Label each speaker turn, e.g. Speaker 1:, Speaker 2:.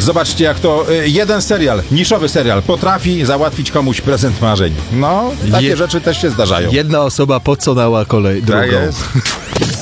Speaker 1: Zobaczcie, jak to jeden serial, niszowy serial, potrafi załatwić komuś prezent marzeń. No, takie rzeczy też się zdarzają.
Speaker 2: Jedna osoba poconała kolej drugą.
Speaker 1: Tak jest.